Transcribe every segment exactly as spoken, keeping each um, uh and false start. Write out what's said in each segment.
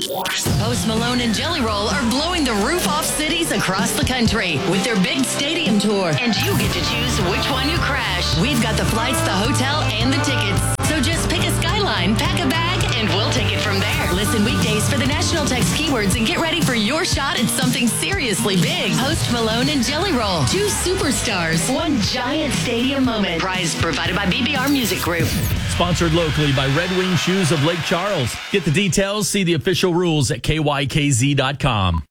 Post Malone and Jelly Roll are blowing the roof off cities across the country with their big stadium tour. And you get to choose which one you crash. We've got the flights, the hotel, and the tickets. So just pick a Skyline, pack a bag, and we'll take it from there. Listen weekdays for the national text keywords and get ready for your shot at something seriously big. Post Malone and Jelly Roll. Two superstars. One giant stadium moment. Prize provided by B B R Music Group. Sponsored locally by Red Wing Shoes of Lake Charles. Get the details, see the official rules at K Y K Z dot com.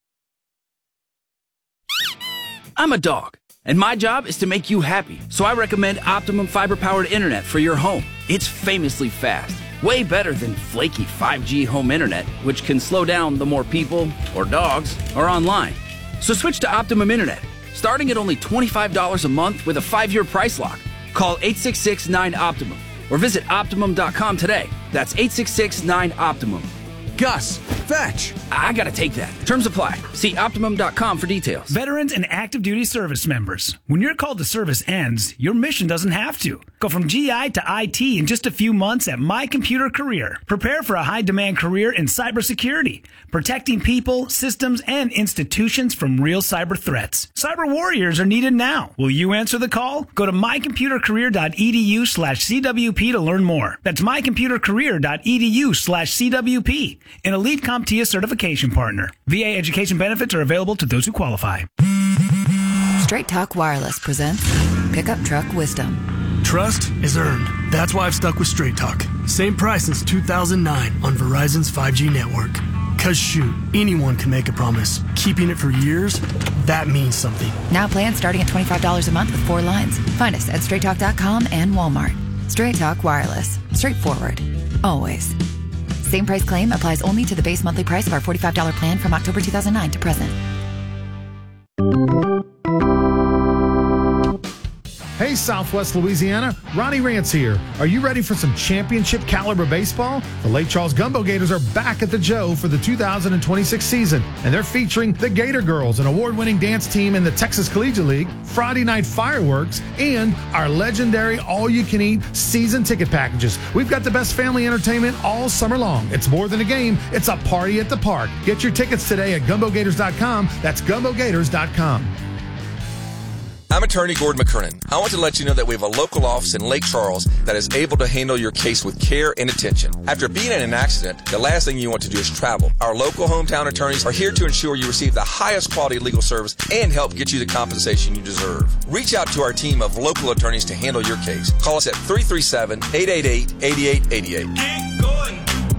I'm a dog, and my job is to make you happy. So I recommend Optimum fiber-powered internet for your home. It's famously fast, way better than flaky five G home internet, which can slow down the more people or dogs are online. So switch to Optimum Internet, starting at only twenty-five dollars a month with a five-year price lock. Call eight six six nine Optimum or visit Optimum dot com today. That's eight six six nine Optimum. Gus, fetch. I gotta take that. Terms apply. See Optimum dot com for details. Veterans and active duty service members. When your call to service ends, your mission doesn't have to. Go from G I to I T in just a few months at My Computer Career. Prepare for a high-demand career in cybersecurity, protecting people, systems, and institutions from real cyber threats. Cyber warriors are needed now. Will you answer the call? Go to my computer career dot e d u slash c w p to learn more. That's my computer career dot e d u slash c w p. An elite CompTIA certification partner. V A education benefits are available to those who qualify. Straight Talk Wireless presents Pickup Truck Wisdom. Trust is earned. That's why I've stuck with Straight Talk. Same price since two thousand nine on Verizon's five G network. Cause shoot, anyone can make a promise. Keeping it for years, that means something. Now plans starting at twenty-five dollars a month with four lines. Find us at straight talk dot com and Walmart. Straight Talk Wireless. Straightforward. Always. Same price claim applies only to the base monthly price of our forty-five dollars plan from October two thousand nine to present. Hey, Southwest Louisiana, Ronnie Rance here. Are you ready for some championship caliber baseball? The Lake Charles Gumbo Gators are back at the Joe for the two thousand twenty-six season, and they're featuring the Gator Girls, an award-winning dance team in the Texas Collegiate League, Friday night fireworks, and our legendary all-you-can-eat season ticket packages. We've got the best family entertainment all summer long. It's more than a game, it's a party at the park. Get your tickets today at gumbo gators dot com. That's gumbo gators dot com. I'm attorney Gordon McKernan. I want to let you know that we have a local office in Lake Charles that is able to handle your case with care and attention. After being in an accident, the last thing you want to do is travel. Our local hometown attorneys are here to ensure you receive the highest quality legal service and help get you the compensation you deserve. Reach out to our team of local attorneys to handle your case. Call us at three three seven, eight eight eight, eight eight eight eight. Get going.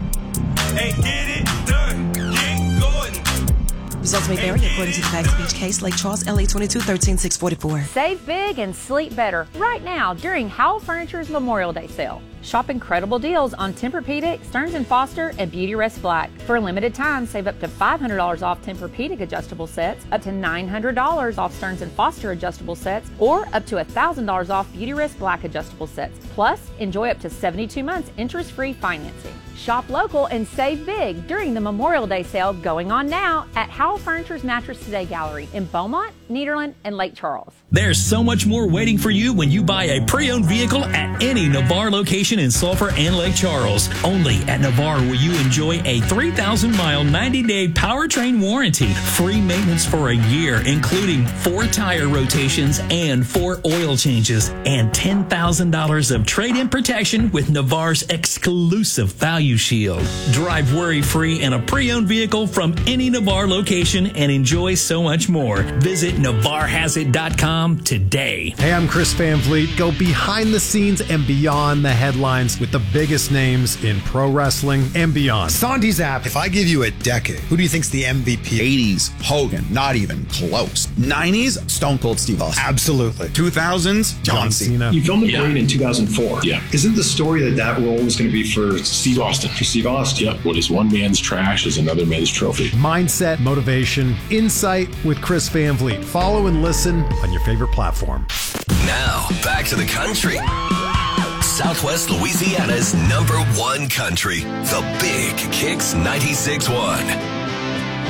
Hey, get it done. Get going. Results may vary according to the facts of each case. Lake Charles, L A twenty-two thirteen six forty-four. Save big and sleep better right now during Howell Furniture's Memorial Day sale. Shop incredible deals on Tempur-Pedic, Stearns and Foster, and Beautyrest Black. For a limited time, save up to five hundred dollars off Tempur-Pedic adjustable sets, up to nine hundred dollars off Stearns and Foster adjustable sets, or up to one thousand dollars off Beautyrest Black adjustable sets. Plus, enjoy up to seventy-two months interest-free financing. Shop local and save big during the Memorial Day sale going on now at Howell Furniture's Mattress Today Gallery in Beaumont, Nederland, and Lake Charles. There's so much more waiting for you when you buy a pre-owned vehicle at any Navarre location in Sulphur and Lake Charles. Only at Navarre will you enjoy a three thousand mile, ninety day powertrain warranty, free maintenance for a year, including four tire rotations and four oil changes, and ten thousand dollars of trade-in protection with Navarre's exclusive Value Shield. Drive worry-free in a pre-owned vehicle from any Navarre location and enjoy so much more. Visit navarre has it dot com today. Hey, I'm Chris Van Vliet. Go behind the scenes and beyond the headlines with the biggest names in pro wrestling and beyond. Sandy's app. If I give you a decade, who do you think's the M V P? eighties, Hogan, not even close. nineties, Stone Cold Steve Austin. Absolutely. two thousands, John, John Cena. You filmed The Brain yeah. in two thousand four. Yeah. Isn't the story that that role was going to be for Steve Austin? For Steve Austin. Yep. What is one man's trash is another man's trophy. Mindset, motivation, insight with Chris Van Vliet. Follow and listen on your favorite platform. Now, back to the country. Southwest Louisiana's number one country. The Big Kicks ninety-six point one.